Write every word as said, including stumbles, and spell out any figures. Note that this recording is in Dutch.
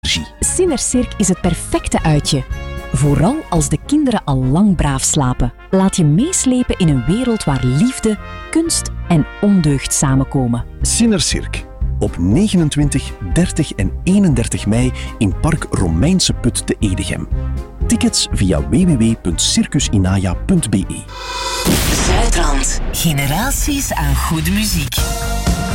Cinecirque is het perfecte uitje. Vooral als de kinderen al lang braaf slapen. Laat je meeslepen in een wereld waar liefde, kunst en ondeugd samenkomen. Cinecirque. Op negenentwintig, dertig en eenendertig mei in Park Romeinse Put te Edegem. Tickets via w w w punt circusinaya punt b e. Zuidrand. Generaties aan goede muziek.